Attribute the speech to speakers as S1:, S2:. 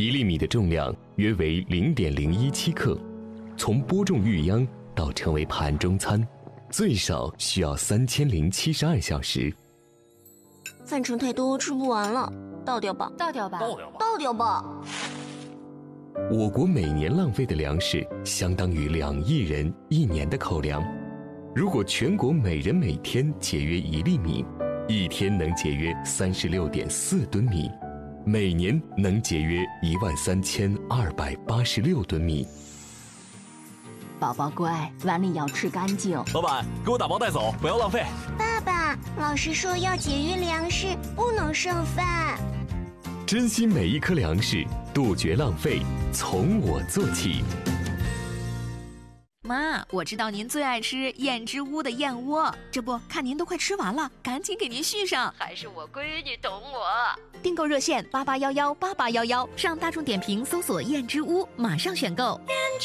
S1: 1粒米的重量约为0.017克。从播种育秧到成为盘中餐，最少需要3072小时。
S2: 饭盛太多，吃不完了，倒掉吧。
S3: 倒掉吧。
S2: 倒掉吧。
S1: 我国每年浪费的粮食相当于2亿人1年的口粮。如果全国每人每天节约1粒米，一天能节约36.4吨米，每年能节约13286吨米。
S3: 宝宝乖，碗里要吃干净。
S4: 老板，给我打包带走，不要浪费。
S2: 爸爸，老师说要节约粮食，不能剩饭。
S1: 珍惜每一颗粮食，杜绝浪费，从我做起。
S5: 妈，我知道您最爱吃燕之屋的燕窝，这不看您都快吃完了，赶紧给您续上。
S6: 还是我闺女懂我。
S5: 订购热线88118811，上大众点评搜索燕之屋，马上选购。